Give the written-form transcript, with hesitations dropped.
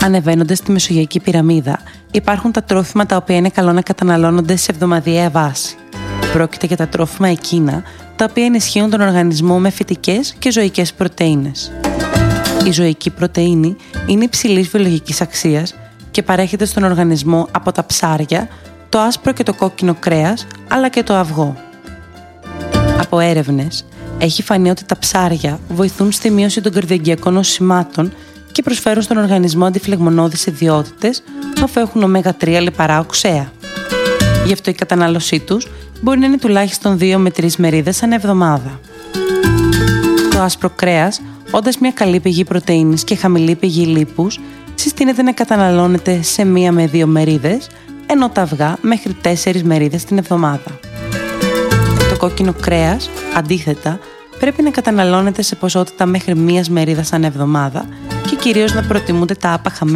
Ανεβαίνοντας τη μεσογειακή πυραμίδα, υπάρχουν τα τρόφιμα τα οποία είναι καλό να καταναλώνονται σε εβδομαδιαία βάση. Πρόκειται για τα τρόφιμα εκείνα τα οποία ενισχύουν τον οργανισμό με φυτικές και ζωικές πρωτεΐνες. Η ζωική πρωτεΐνη είναι υψηλής βιολογικής αξίας και παρέχεται στον οργανισμό από τα ψάρια, το άσπρο και το κόκκινο κρέας, αλλά και το αυγό. Από έρευνες, έχει φανεί ότι τα ψάρια βοηθούν στη μείωση των καρδιαγγειακών νοσημάτων και προσφέρουν στον οργανισμό αντιφλεγμονώδεις ιδιότητες, αφού έχουν ω3 λιπαρά οξέα. Γι' αυτό η κατανάλωσή τους μπορεί να είναι τουλάχιστον 2 με 3 μερίδες ανά εβδομάδα. Το άσπρο κρέας, όντας μια καλή πηγή πρωτεΐνης και χαμηλή πηγή λίπους, συστήνεται να καταναλώνεται σε 1 με 2 μερίδες, ενώ τα αυγά μέχρι 4 μερίδες την εβδομάδα. Το κόκκινο κρέας, αντίθετα, πρέπει να καταναλώνεται σε ποσότητα μέχρι 1 μερίδας ανά εβδομάδα και κυρίως να προτιμούνται τα άπαχα